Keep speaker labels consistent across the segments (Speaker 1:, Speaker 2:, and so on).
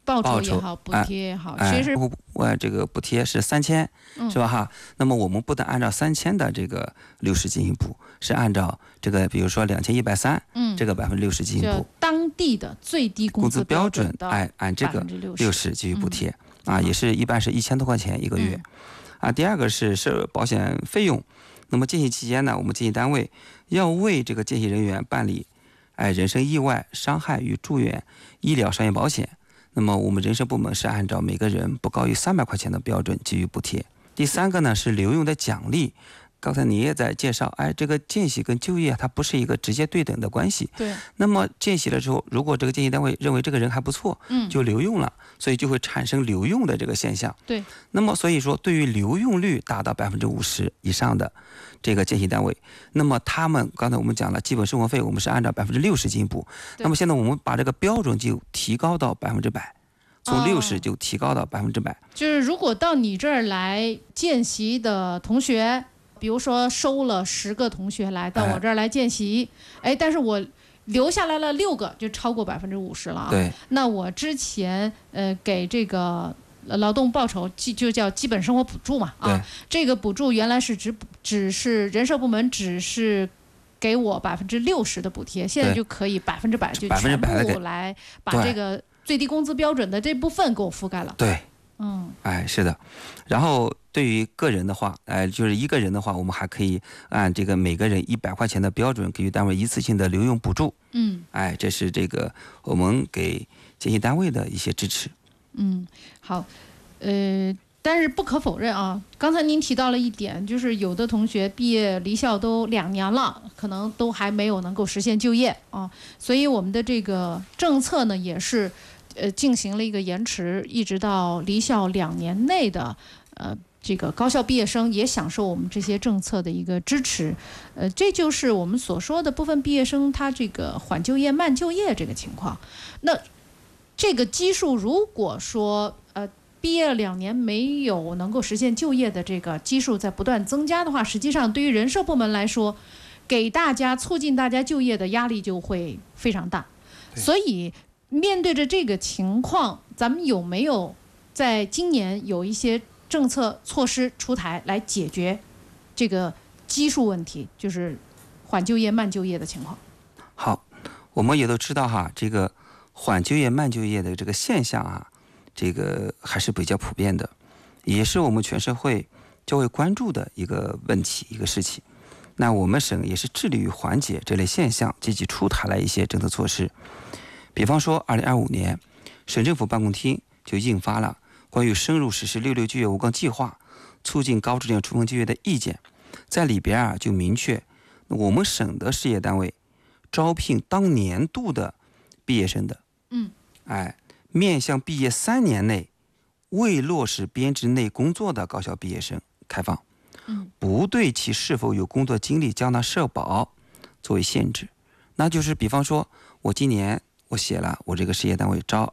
Speaker 1: 报酬也好，补贴也好，其实
Speaker 2: 这个补贴是3000，是吧哈？那么我们不能按照3000的这个60进行补，是按照这个比如说2130，这个60%进行补，
Speaker 1: 当地的最低工资标准的
Speaker 2: 按这个60给予补贴也是一般是1000多块钱一个月第二个是保险费用。那么见习期间呢，我们见习单位要为这个见习人员办理人身意外伤害与住院医疗商业保险。那么我们人社部门是按照每个人不高于300块钱的标准给予补贴。第三个呢是留用的奖励。刚才你也在介绍，这个见习跟就业它不是一个直接对等的关系。
Speaker 1: 对。
Speaker 2: 那么见习了之后，如果这个见习单位认为这个人还不错，就留用了，所以就会产生留用的这个现象。
Speaker 1: 对。
Speaker 2: 那么所以说，对于留用率达到50%以上的这个见习单位，那么他们刚才我们讲了，基本生活费我们是按照60%进行补。那么现在我们把这个标准就提高到100%。从60就提高到100%。
Speaker 1: 就是如果到你这儿来见习的同学，比如说收了10个同学来到我这儿来见习，但是我留下来了6个，就超过50%了啊。
Speaker 2: 对。
Speaker 1: 那我之前给这个劳动报酬就叫基本生活补助嘛啊，这个补助原来是只是人社部门只是给我60%的补贴，现在就可以100%就全部来把这个最低工资标准的这部分给我覆盖了。
Speaker 2: 对。是的。然后对于个人的话，就是一个人的话，我们还可以按这个每个人100块钱的标准给予单位一次性的留用补助。这是这个我们给见习单位的一些支持。
Speaker 1: 好，但是不可否认啊，刚才您提到了一点，就是有的同学毕业离校都2年了，可能都还没有能够实现就业啊，所以我们的这个政策呢也是进行了一个延迟，一直到离校2年内的这个高校毕业生也享受我们这些政策的一个支持。这就是我们所说的部分毕业生他这个缓就业慢就业这个情况。那这个基数如果说毕业了2年没有能够实现就业的这个基数在不断增加的话，实际上对于人社部门来说，给大家促进大家就业的压力就会非常大。所以面对着这个情况，咱们有没有在今年有一些政策措施出台来解决这个基数问题，就是缓就业慢就业的情况？
Speaker 2: 好，我们也都知道哈，这个缓就业慢就业的这个现象这个还是比较普遍的，也是我们全社会较为关注的一个问题一个事情。那我们省也是致力于缓解这类现象，积极出台了一些政策措施。比方说2025年省政府办公厅就印发了关于深入实施66就业5纲计划，促进高质量充分就业的意见，在里边就明确我们省的事业单位招聘当年度的毕业生的面向毕业3年内未落实编制内工作的高校毕业生开放，不对其是否有工作经历交纳社保作为限制。那就是比方说我今年我写了我这个事业单位招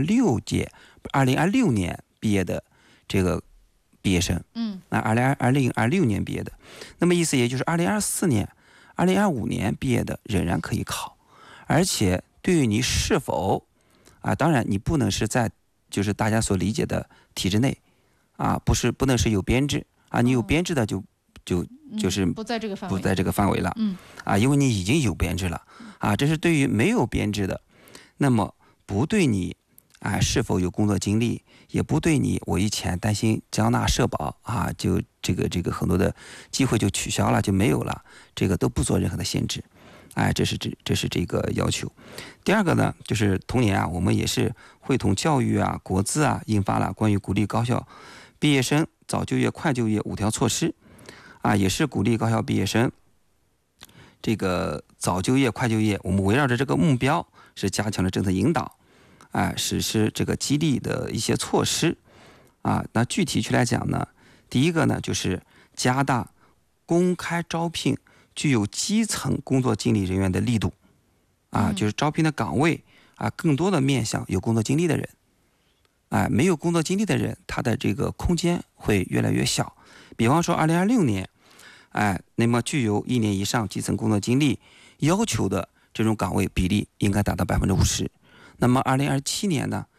Speaker 2: 2026年毕业的这个毕业生，那2026年毕业的，那么意思也就是2024年、2025年毕业的仍然可以考，而且对于你是否当然你不能是在就是大家所理解的体制内不能是有编制你有编制的就是
Speaker 1: 不在这个
Speaker 2: 范围了，因为你已经有编制了这是对于没有编制的，那么不对你是否有工作经历，也不对你我以前担心交纳社保就这个很多的机会就取消了就没有了，这个都不做任何的限制。这是这个要求。第二个呢，就是同年我们也是会同教育国资印发了关于鼓励高校毕业生早就业快就业5条措施也是鼓励高校毕业生这个早就业快就业，我们围绕着这个目标是加强了政策引导实施这个激励的一些措施那具体去来讲呢，第一个呢就是加大公开招聘具有基层工作经历人员的力度就是招聘的岗位更多的面向有工作经历的人没有工作经历的人他的这个空间会越来越小。比方说2026年那么具有1年以上基层工作经历要求的这种岗位比例应该达到50%。那么2027年呢